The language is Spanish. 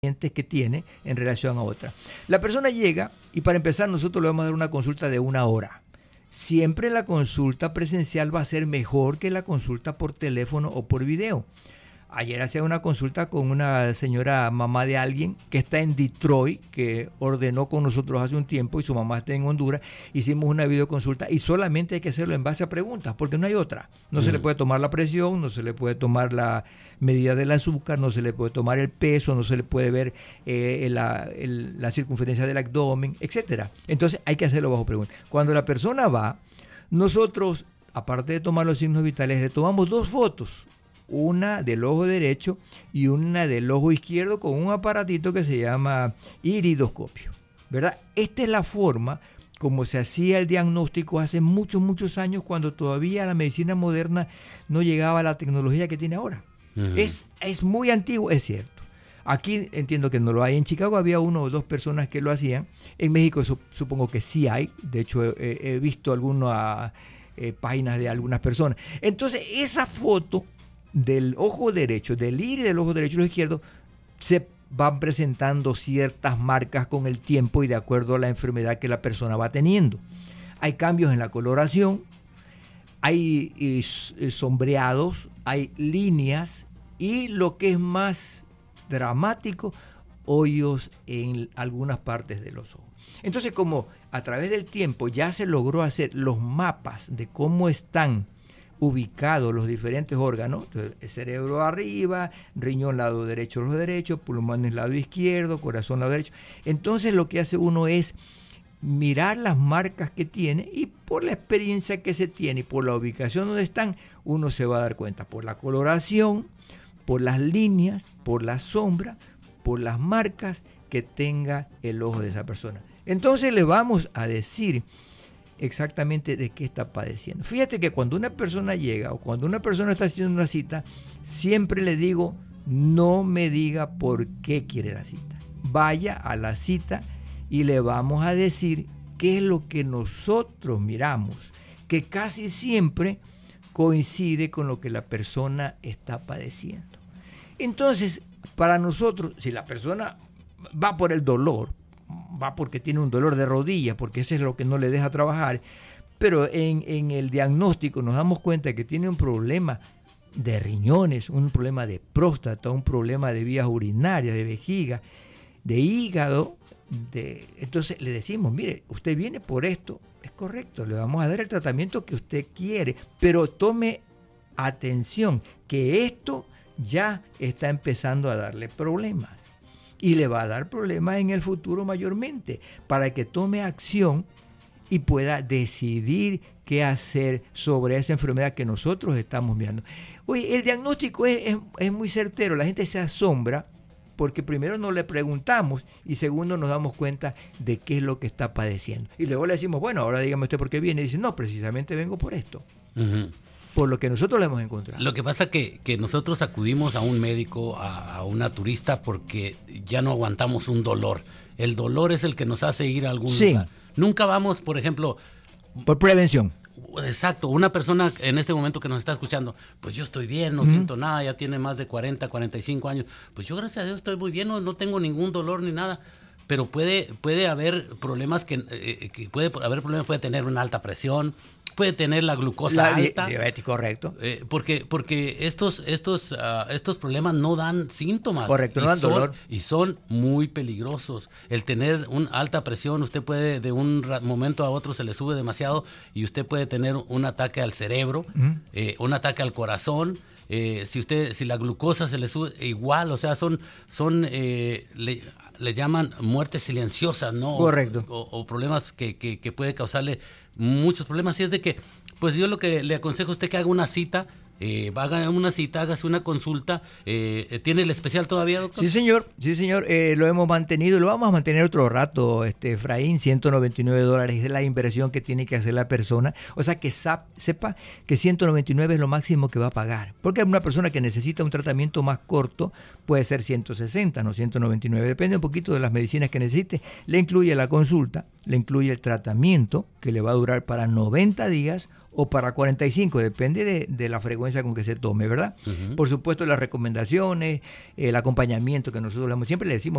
que tiene en relación a otra. La persona llega y para empezar nosotros le vamos a dar una consulta de 1 hora. Siempre la consulta presencial va a ser mejor que la consulta por teléfono o por video. Ayer hacía una consulta con una señora mamá de alguien que está en Detroit, que ordenó con nosotros hace un tiempo y su mamá está en Honduras. Hicimos una videoconsulta y solamente hay que hacerlo en base a preguntas porque no hay otra. No se le puede tomar la presión, no se le puede tomar la medida del azúcar, no se le puede tomar el peso, no se le puede ver la circunferencia del abdomen, etcétera. Entonces hay que hacerlo bajo preguntas. Cuando la persona va, nosotros, aparte de tomar los signos vitales, le tomamos 2 fotos. Una del ojo derecho y una del ojo izquierdo con un aparatito que se llama iridoscopio, ¿verdad? Esta es la forma como se hacía el diagnóstico hace muchos años, cuando todavía la medicina moderna no llegaba a la tecnología que tiene ahora. Uh-huh. Es muy antiguo, es cierto. Aquí entiendo que no lo hay. En Chicago había 1 o 2 personas que lo hacían. En México supongo que sí hay. De hecho, he visto algunas páginas de algunas personas. Entonces, esa foto del ojo derecho, del iris del ojo derecho y el izquierdo, se van presentando ciertas marcas con el tiempo y de acuerdo a la enfermedad que la persona va teniendo. Hay cambios en la coloración, hay sombreados, hay líneas y lo que es más dramático, hoyos en algunas partes de los ojos. Entonces, como a través del tiempo ya se logró hacer los mapas de cómo están ubicados los diferentes órganos, entonces, el cerebro arriba, riñón lado derecho, ojo derecho, pulmones lado izquierdo, corazón lado derecho. Entonces lo que hace uno es mirar las marcas que tiene y por la experiencia que se tiene y por la ubicación donde están, uno se va a dar cuenta por la coloración, por las líneas, por la sombra, por las marcas que tenga el ojo de esa persona. Entonces le vamos a decir exactamente de qué está padeciendo. Fíjate que cuando una persona llega o cuando una persona está haciendo una cita, siempre le digo, no me diga por qué quiere la cita. Vaya a la cita y le vamos a decir qué es lo que nosotros miramos, que casi siempre coincide con lo que la persona está padeciendo. Entonces, para nosotros, si la persona va por el dolor, va porque tiene un dolor de rodilla, porque eso es lo que no le deja trabajar, pero en el diagnóstico nos damos cuenta que tiene un problema de riñones, un problema de próstata, un problema de vías urinarias, de vejiga, de hígado, entonces le decimos, mire, usted viene por esto, es correcto, le vamos a dar el tratamiento que usted quiere, pero tome atención que esto ya está empezando a darle problemas. Y le va a dar problemas en el futuro mayormente, para que tome acción y pueda decidir qué hacer sobre esa enfermedad que nosotros estamos mirando. Oye, el diagnóstico es muy certero, la gente se asombra porque primero no le preguntamos y segundo nos damos cuenta de qué es lo que está padeciendo. Y luego le decimos, bueno, ahora dígame usted por qué viene. Y dice, no, precisamente vengo por esto. Uh-huh. Por lo que nosotros le hemos encontrado. Lo que pasa que nosotros acudimos a un médico, a una turista, porque ya no aguantamos un dolor. El dolor es el que nos hace ir a algún lugar. Nunca vamos, por ejemplo... Por prevención. Exacto. Una persona en este momento que nos está escuchando, pues yo estoy bien, no siento nada, ya tiene más de 40, 45 años. Pues yo, gracias a Dios, estoy muy bien, no tengo ningún dolor ni nada. Pero puede haber problemas puede tener una alta presión, puede tener la glucosa alta. Diabetes, correcto. Porque estos problemas no dan síntomas. Correcto, no dan dolor. Y son muy peligrosos. El tener una alta presión, usted puede, de un momento a otro se le sube demasiado y usted puede tener un ataque al cerebro, un ataque al corazón. Si la glucosa se le sube, igual, o sea, le llaman muertes silenciosas, ¿no? Correcto. O problemas que puede causarle muchos problemas. Y es de que, pues yo lo que le aconsejo a usted que haga una cita, hágase una consulta. ¿Tiene el especial todavía, doctor? Sí, señor, lo hemos mantenido y lo vamos a mantener otro rato, Efraín. $199 es la inversión que tiene que hacer la persona. O sea, que sepa que 199 es lo máximo que va a pagar. Porque una persona que necesita un tratamiento más corto puede ser 160, no 199. Depende un poquito de las medicinas que necesite. Le incluye la consulta, le incluye el tratamiento que le va a durar para 90 días o para 45, depende de la frecuencia con que se tome, ¿verdad? Por supuesto, las recomendaciones, el acompañamiento que nosotros siempre le decimos,